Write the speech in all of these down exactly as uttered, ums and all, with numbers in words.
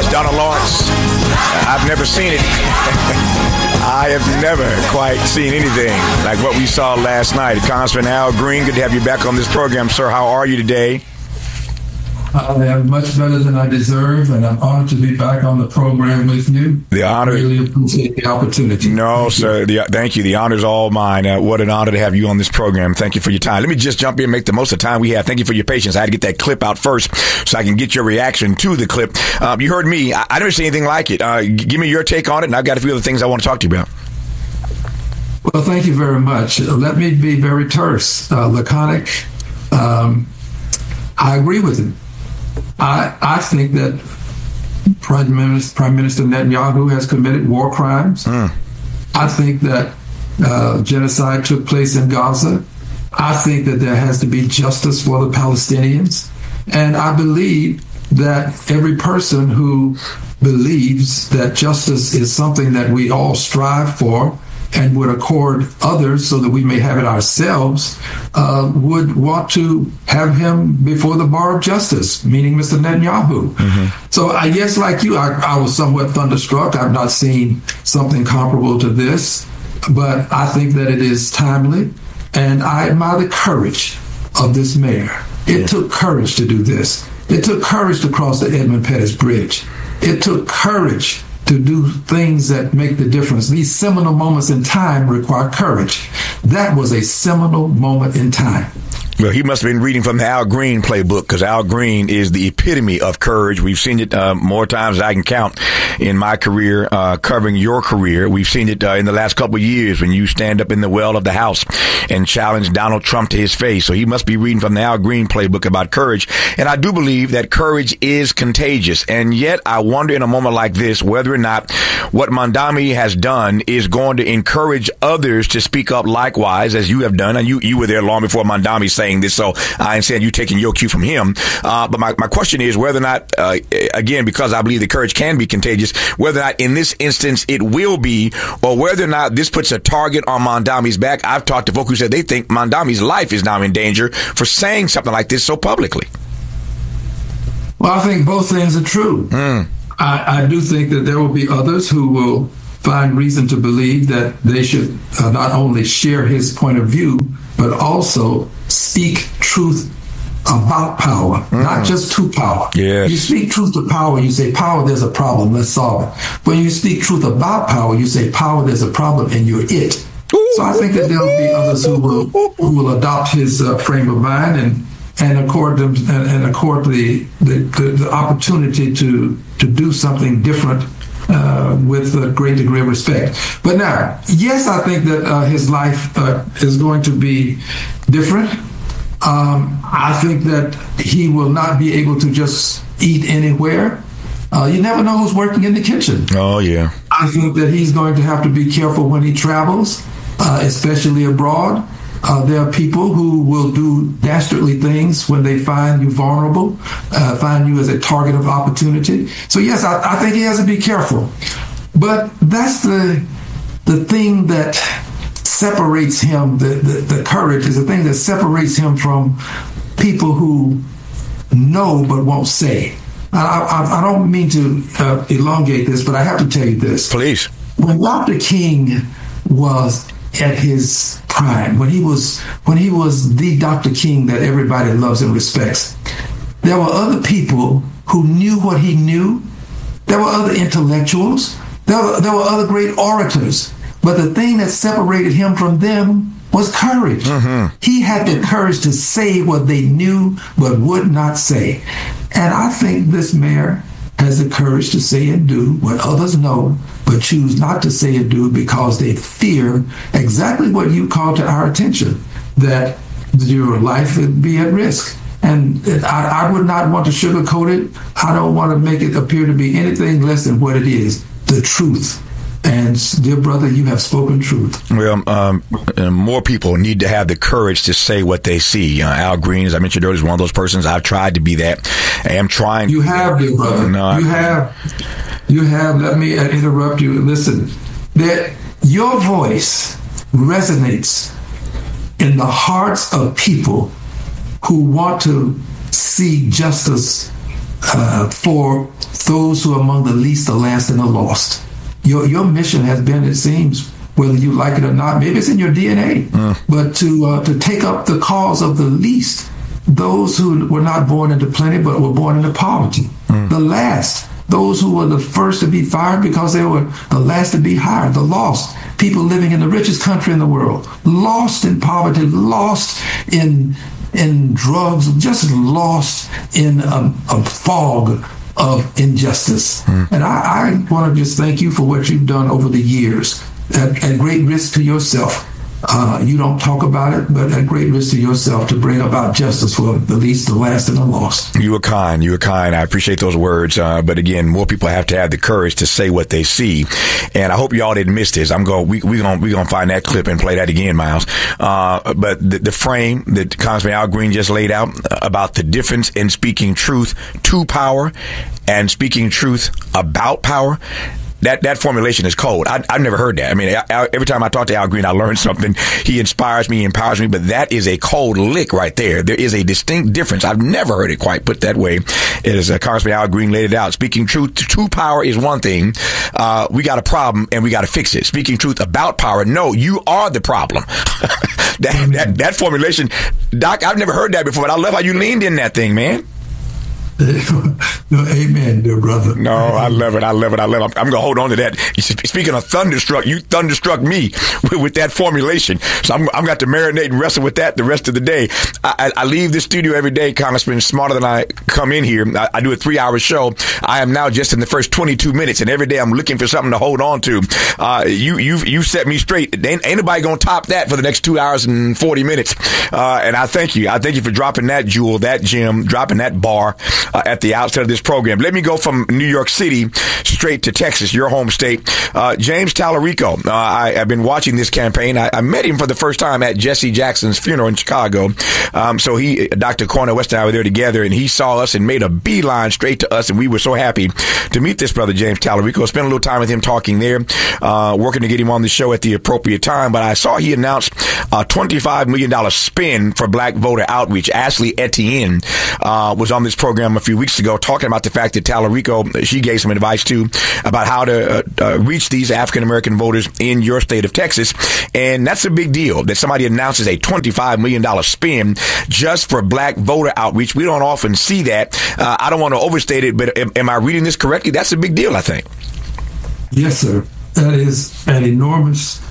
Donald Lawrence. I've never seen it. I have never quite seen anything like what we saw last night. Congressman Al Green, good to have you back on this program, sir. How are you today? I am much better than I deserve, and I'm honored to be back on the program with you. The honor. I really appreciate the opportunity. No, thank sir. The, thank you. The honor's all mine. Uh, what an honor to have you on this program. Thank you for your time. Let me just jump in and make the most of the time we have. Thank you for your patience. I had to get that clip out first so I can get your reaction to the clip. Um, you heard me. I, I never seen anything like it. Uh, give me your take on it, and I've got a few other things I want to talk to you about. Well, thank you very much. Let me be very terse, uh, laconic. Um, I agree with him. I, I think that Prime Minister, Prime Minister Netanyahu has committed war crimes. Mm. I think that uh, genocide took place in Gaza. I think that there has to be justice for the Palestinians. And I believe that every person who believes that justice is something that we all strive for and would accord others so that we may have it ourselves, uh, would want to have him before the bar of justice, meaning Mister Netanyahu. Mm-hmm. So I guess like you, I, I was somewhat thunderstruck. I've not seen something comparable to this, but I think that it is timely, and I admire the courage of this mayor. It yeah. took courage to do this. It took courage to cross the Edmund Pettus Bridge. It took courage to do things that make the difference. These seminal moments in time require courage. That was a seminal moment in time. Well, he must have been reading from the Al Green playbook, because Al Green is the epitome of courage. We've seen it uh, more times than I can count in my career, uh, covering your career. We've seen it uh, in the last couple of years when you stand up in the well of the House and challenge Donald Trump to his face. So he must be reading from the Al Green playbook about courage. And I do believe that courage is contagious. And yet I wonder in a moment like this whether or not what Mamdani has done is going to encourage others to speak up likewise, as you have done. And you, you were there long before Mamdani saying this, so I ain't saying you taking your cue from him. Uh, but my, my question is whether or not, uh, again, because I believe the courage can be contagious, whether or not in this instance it will be, or whether or not this puts a target on Mamdani's back. I've talked to folks who said they think Mamdani's life is now in danger for saying something like this so publicly. Well, I think both things are true. Mm. I, I do think that there will be others who will find reason to believe that they should uh, not only share his point of view, but also speak truth about power, mm. not just to power. Yes. You speak truth to power, you say, power, there's a problem, let's solve it. When you speak truth about power, you say, power, there's a problem, and you're it. So I think that there'll be others who will who will adopt his uh, frame of mind and and accord them and, and accord the the, the the opportunity to to do something different Uh, with a great degree of respect. But now, yes, I think that uh, his life uh, is going to be different. Um, I think that he will not be able to just eat anywhere. Uh, you never know who's working in the kitchen. Oh, yeah. I think that he's going to have to be careful when he travels, uh, especially abroad. Uh, there are people who will do dastardly things when they find you vulnerable, uh, find you as a target of opportunity. So, yes, I, I think he has to be careful. But that's the the thing that separates him, the, the, the courage is the thing that separates him from people who know but won't say. I, I, I don't mean to uh, elongate this, but I have to tell you this. Please. When Doctor King was at his prime, when he was when he was the Doctor King that everybody loves and respects, there were other people who knew what he knew. There were other intellectuals. There were, there were other great orators. But the thing that separated him from them was courage. Mm-hmm. He had the courage to say what they knew but would not say. And I think this mayor has the courage to say and do what others know but choose not to say and do because they fear exactly what you call to our attention, that your life would be at risk. And I, I would not want to sugarcoat it. I don't want to make it appear to be anything less than what it is, the truth. And, dear brother, you have spoken truth. Well, um, more people need to have the courage to say what they see. Uh, Al Green, as I mentioned earlier, is one of those persons. I've tried to be that. I am trying. You have, dear brother. No, you I, have. You have. Let me interrupt you. Listen, that your voice resonates in the hearts of people who want to see justice uh, for those who are among the least, the last, and the lost. Your your mission has been, it seems, whether you like it or not, maybe it's in your D N A, mm. but to uh, to take up the cause of the least, those who were not born into plenty but were born into poverty. Mm. The last, those who were the first to be fired because they were the last to be hired. The lost, people living in the richest country in the world, lost in poverty, lost in in drugs, just lost in a, a fog of injustice. Mm. And I, I want to just thank you for what you've done over the years, at, at great risk to yourself. Uh, you don't talk about it, but at great risk to yourself to bring about justice for the least, the last, and the lost. You were kind. You were kind. I appreciate those words. Uh, but again, more people have to have the courage to say what they see. And I hope y'all didn't miss this. I'm going. We we gonna we gonna find that clip and play that again, Miles. Uh, but the, the frame that Congressman Al Green just laid out about the difference in speaking truth to power and speaking truth about power. That that formulation is cold. I, I've never heard that. I mean, I, I, every time I talk to Al Green, I learn something. He inspires me, empowers me, but that is a cold lick right there. There is a distinct difference. I've never heard it quite put that way. As uh, Congressman Al Green laid it out, speaking truth to power is one thing. Uh, we got a problem and we got to fix it. Speaking truth about power, no, you are the problem. that, that that formulation, Doc, I've never heard that before, but I love how you leaned in that thing, man. No, amen, dear brother. No, I love it. I love it. I love it. I'm, I'm going to hold on to that. Speaking of thunderstruck, you thunderstruck me with, with that formulation. So I'm, I'm got to marinate and wrestle with that the rest of the day. I, I, I leave the studio every day, Congressman, smarter than I come in here. I, I do a three-hour show. I am now just in the first twenty-two minutes, and every day I'm looking for something to hold on to. Uh, you you you set me straight. Ain't, ain't nobody going to top that for the next two hours and forty minutes. Uh, and I thank you. I thank you for dropping that jewel, that gem, dropping that bar. Uh, at the outset of this program. Let me go from New York City straight to Texas, your home state. Uh, James Tallarico, uh, I, I've been watching this campaign. I, I met him for the first time at Jesse Jackson's funeral in Chicago. Um, so he, Doctor Cornel West and I were there together, and he saw us and made a beeline straight to us, and we were so happy to meet this brother, James Tallarico. Spent a little time with him talking there, uh, working to get him on the show at the appropriate time. But I saw he announced a twenty-five million dollars spend for black voter outreach. Ashley Etienne uh, was on this program a few weeks ago talking about the fact that Tallarico, she gave some advice too about how to uh, uh, reach these African-American voters in your state of Texas. And that's a big deal that somebody announces a twenty-five million dollars spend just for black voter outreach. We don't often see that. Uh, I don't want to overstate it, but am, am I reading this correctly? That's a big deal, I think. Yes, sir. That is an enormous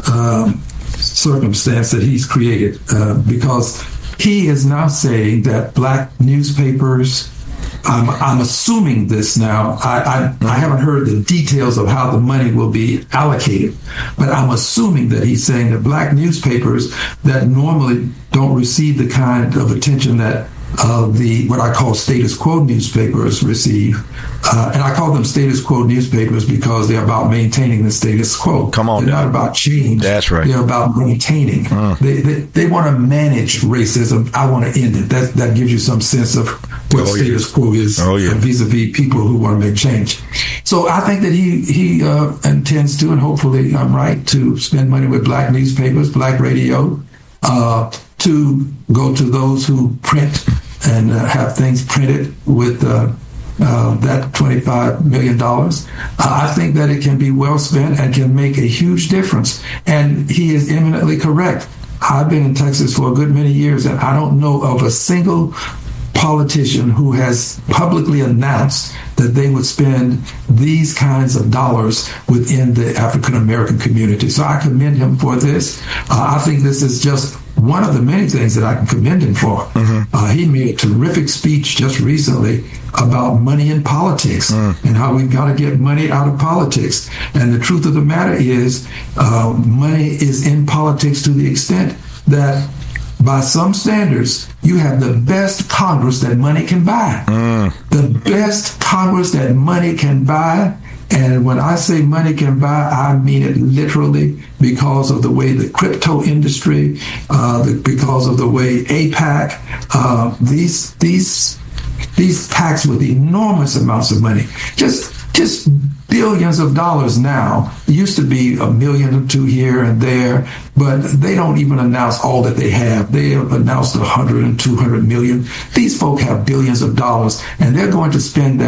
um, circumstance that he's created uh, because he is now saying that black newspapers, I'm, I'm assuming this now. I, I, I haven't heard the details of how the money will be allocated, but I'm assuming that he's saying that black newspapers that normally don't receive the kind of attention that uh, the what I call status quo newspapers receive, uh, and I call them status quo newspapers because they're about maintaining the status quo. Come on, they're not about change. That's right. They're about maintaining. Mm. They they, they want to manage racism. I want to end it. That that gives you some sense of what oh, status yeah. quo is oh, yeah. vis-a-vis people who want to make change. So I think that he he uh, intends to, and hopefully I'm right, to spend money with black newspapers, black radio, uh, to go to those who print and uh, have things printed with uh, uh, that twenty-five million dollars. Uh, I think that it can be well spent and can make a huge difference. And he is eminently correct. I've been in Texas for a good many years, and I don't know of a single politician who has publicly announced that they would spend these kinds of dollars within the African American community. So I commend him for this. Uh, I think this is just one of the many things that I can commend him for. Mm-hmm. Uh, he made a terrific speech just recently about money in politics mm. and how we've got to get money out of politics. And the truth of the matter is, uh, money is in politics to the extent that by some standards, you have the best Congress that money can buy. Mm. The best Congress that money can buy. And when I say money can buy, I mean it literally, because of the way the crypto industry, uh, the, because of the way AIPAC, uh, these these these PACs with enormous amounts of money, just just billions of dollars now. It used to be a million or two here and there, but they don't even announce all that they have. They have announced one hundred and two hundred million. These folk have billions of dollars, and they're going to spend that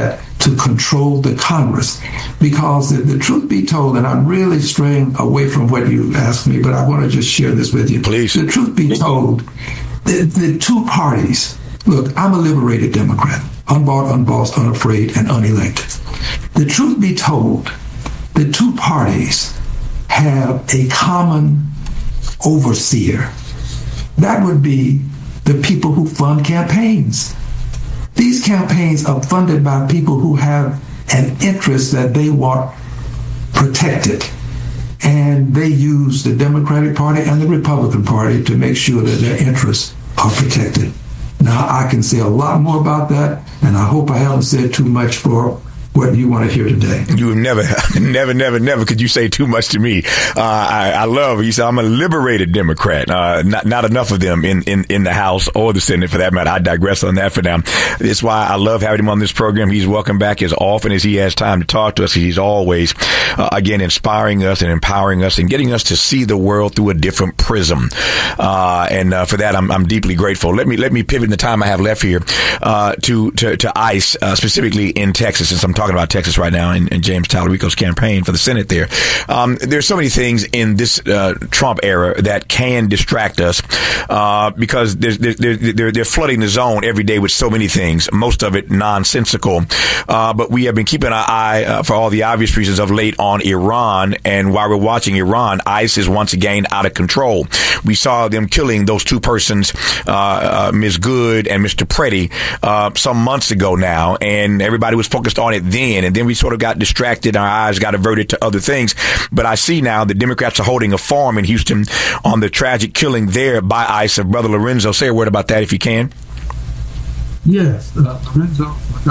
to control the Congress. Because the, the truth be told, and I'm really straying away from what you asked me, but I want to just share this with you. Please. The truth be told, the, the two parties, look, I'm a liberated Democrat, unbought, unbossed, unafraid, and unelected. The truth be told, the two parties have a common overseer. That would be the people who fund campaigns. These campaigns are funded by people who have an interest that they want protected. And they use the Democratic Party and the Republican Party to make sure that their interests are protected. Now, I can say a lot more about that, and I hope I haven't said too much for what you want to hear today. You have never, never, never, never could you say too much to me. Uh, I, I love it. You said I'm a liberated Democrat. Uh, not, not enough of them in, in, in the House or the Senate for that matter. I digress on that for now. That's why I love having him on this program. He's welcome back as often as he has time to talk to us. He's always, uh, again, inspiring us and empowering us and getting us to see the world through a different prism. Uh, and, uh, for that, I'm, I'm deeply grateful. Let me, let me pivot in the time I have left here, uh, to, to, to ICE, uh, specifically in Texas, since I'm talking about Texas right now and, and James Talarico's campaign for the Senate there. Um, there's so many things in this uh, Trump era that can distract us uh, because there's, there's, they're, they're flooding the zone every day with so many things, most of it nonsensical. Uh, but we have been keeping our eye, uh, for all the obvious reasons of late, on Iran. And while we're watching Iran, ICE is once again out of control. We saw them killing those two persons, uh, uh, Miz Good and Mister Pretty, uh, some months ago now. And everybody was focused on it then. And then we sort of got distracted. Our eyes got averted to other things. But I see now the Democrats are holding a farm in Houston on the tragic killing there by ICE of Brother Lorenzo. Say a word about that if you can. Yes, uh, Lorenzo.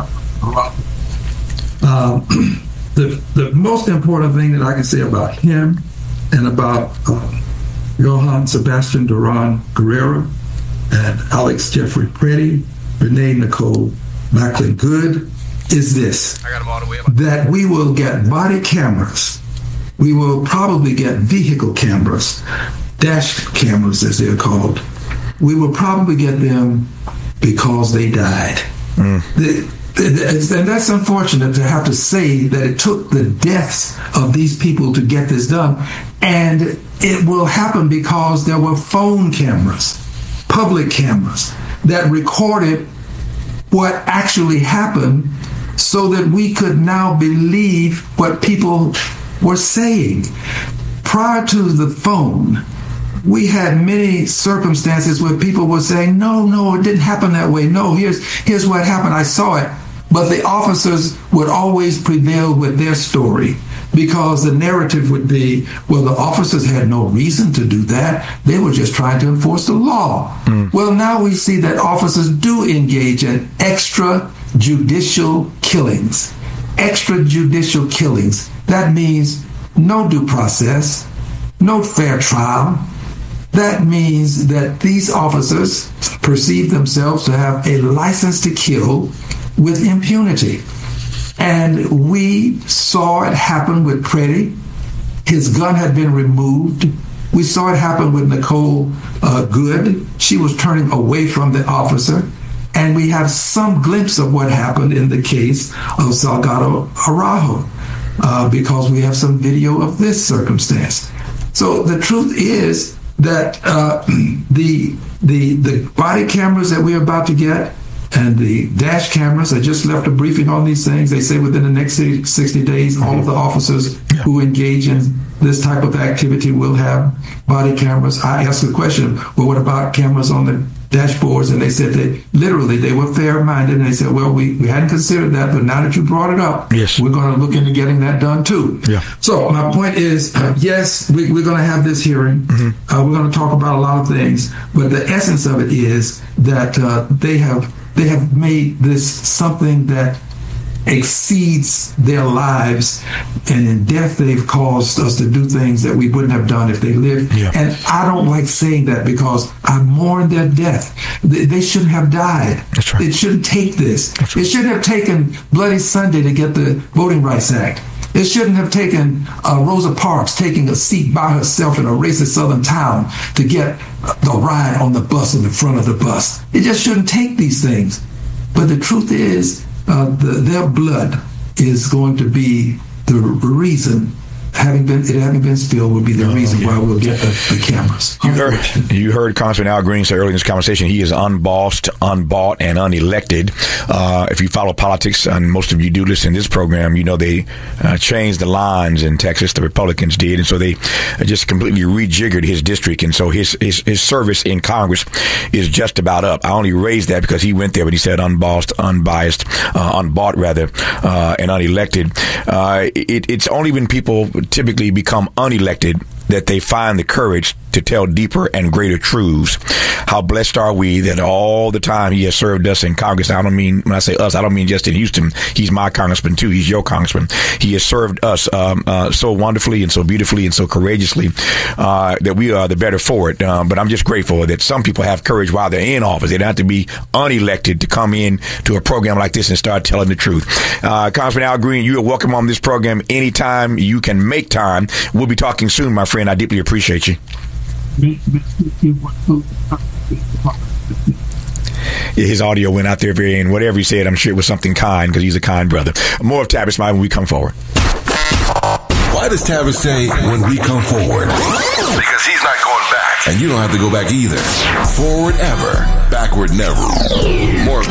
Uh, the, the most important thing that I can say about him and about uh, Johann Sebastian Duran Guerrero and Alex Jeffrey Pretty, Renee Nicole Macklin Good, is this, that we will get body cameras. We will probably get vehicle cameras, dash cameras as they're called. We will probably get them because they died. Mm. The, the, and that's unfortunate to have to say that it took the deaths of these people to get this done. And it will happen because there were phone cameras, public cameras, that recorded what actually happened, so that we could now believe what people were saying. Prior to the phone, we had many circumstances where people were saying, no, no, it didn't happen that way. No, here's here's what happened. I saw it. But the officers would always prevail with their story, because the narrative would be, well, the officers had no reason to do that. They were just trying to enforce the law. Mm. Well, now we see that officers do engage in extrajudicial killings. Extrajudicial killings. That means no due process, no fair trial. That means that these officers perceive themselves to have a license to kill with impunity. And we saw it happen with Pretty. His gun had been removed. We saw it happen with Nicole uh, Good. She was turning away from the officer. And we have some glimpse of what happened in the case of Salgado Araujo, uh, because we have some video of this circumstance. So the truth is that uh, the, the, the body cameras that we're about to get and the dash cameras, I just left a briefing on these things. They say within the next sixty days, all of the officers who engage in this type of activity will have body cameras. I asked the question, well, what about cameras on the dashboards? And they said that literally they were fair-minded, and they said, well, we, we hadn't considered that, but now that you brought it up, yes, we're going to look into getting that done too. Yeah. So my point is, uh, yes, we, we're going to have this hearing. Mm-hmm. Uh, we're going to talk about a lot of things, but the essence of it is that uh, they have they have made this something that exceeds their lives, and in death they've caused us to do things that we wouldn't have done if they lived. Yeah. And I don't like saying that, because I mourn their death. They, they shouldn't have died. That's right. It shouldn't take this. That's right. It shouldn't have taken Bloody Sunday to get the Voting Rights Act. It shouldn't have taken uh, Rosa Parks taking a seat by herself in a racist southern town to get the ride on the bus in the front of the bus. It just shouldn't take these things. But the truth is uh, the, their blood is going to be the reason. Having been it having been spilled would be the reason oh, yeah. why we'll get the, the cameras. You heard, you heard Congressman Al Green say earlier in this conversation he is unbossed, unbought, and unelected. Uh, if you follow politics, and most of you do listen to this program, you know they uh, changed the lines in Texas. The Republicans did, and so they just completely rejiggered his district. And so his his, his service in Congress is just about up. I only raised that because he went there, but he said unbossed, unbiased, uh, unbought rather, uh, and unelected. Uh, it, it's only when people typically become unelected that they find the courage to tell deeper and greater truths. How blessed are we that all the time he has served us in Congress. I don't mean, when I say us, I don't mean just in Houston. He's my congressman too. He's your congressman. He has served us um, uh, so wonderfully and so beautifully and so courageously uh, that we are the better for it. Um, but I'm just grateful that some people have courage while they're in office. They don't have to be unelected to come in to a program like this and start telling the truth. Uh, Congressman Al Green, you are welcome on this program anytime you can make time. We'll be talking soon, my friend. I deeply appreciate you. His audio went out there very end. Whatever he said, I'm sure it was something kind because he's a kind brother. More of Tavis Smiley when we come forward. Why does Tavis say when we come forward? Because he's not going back. And you don't have to go back either. Forward ever, backward never. More of